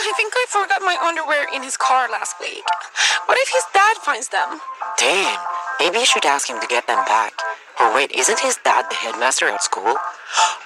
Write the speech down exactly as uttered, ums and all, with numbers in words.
I think I forgot my underwear in his car last week. What if his dad finds them? Damn, maybe I should ask him to get them back. Or wait, isn't his dad the headmaster at school?